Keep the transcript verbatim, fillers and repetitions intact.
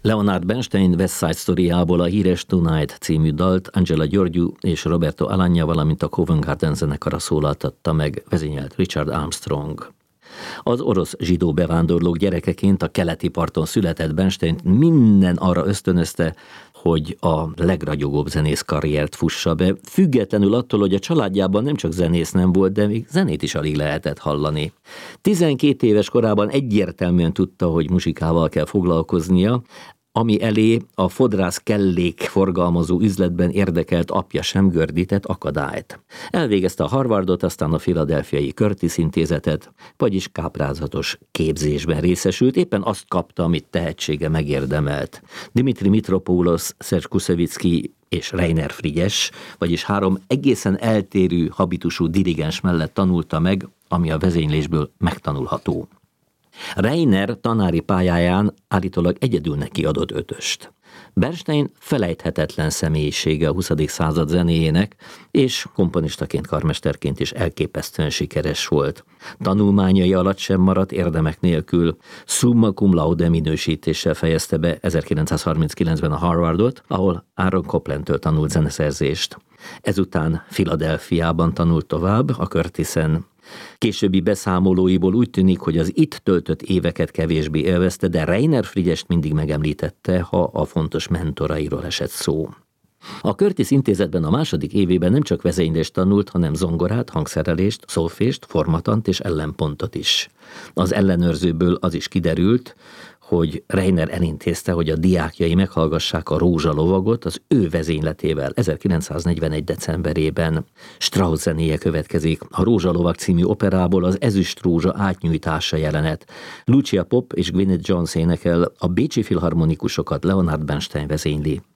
Leonard Bernstein West Side Storyából a híres Tonight című dalt Angela Gheorghiu és Roberto Alagna, valamint a Covent Garden zenekara szólaltatta meg, vezényelt Richard Armstrong. Az orosz zsidó bevándorlók gyerekeként a keleti parton született Bernstein minden arra ösztönözte, hogy a legragyogóbb zenész karriert fussa be, függetlenül attól, hogy a családjában nem csak zenész nem volt, de még zenét is alig lehetett hallani. tizenkét éves korában egyértelműen tudta, hogy muzsikával kell foglalkoznia, ami elé a fodrász kellék forgalmazó üzletben érdekelt apja sem gördített akadályt. Elvégezte a Harvardot, aztán a Philadelphiai Curtis intézetet, vagyis káprázatos képzésben részesült, éppen azt kapta, amit tehetsége megérdemelt. Dimitri Mitropoulos, Serge Kuszevicki és Reiner Frigyes, vagyis három egészen eltérő habitusú dirigens mellett tanulta meg, ami a vezénylésből megtanulható. Reiner tanári pályáján állítólag egyedül neki adott ötöst. Bernstein felejthetetlen személyisége a huszadik század zenéjének, és komponistaként, karmesterként is elképesztően sikeres volt. Tanulmányai alatt sem maradt érdemek nélkül. Summa cum laude minősítéssel fejezte be ezerkilencszázharminckilencben a Harvardot, ahol Aaron Coplandtől tanult zeneszerzést. Ezután Philadelphiában tanult tovább, a Curtisen. Későbbi beszámolóiból úgy tűnik, hogy az itt töltött éveket kevésbé élvezte, de Reiner Frigyest mindig megemlítette, ha a fontos mentorairól esett szó. A Curtis intézetben a második évében nem csak vezénylést tanult, hanem zongorát, hangszerelést, szolfést, formatant és ellenpontot is. Az ellenőrzőből az is kiderült, hogy Reiner elintézte, hogy a diákjai meghallgassák a Rózsalovagot az ő vezényletével ezerkilencszáznegyvenegy. decemberében. Strauss zenéje következik. A Rózsalovag című operából az Ezüst rózsa átnyújtása jelenet. Lucia Pop és Gwyneth Jones énekel, a bécsi filharmonikusokat Leonard Bernstein vezényli.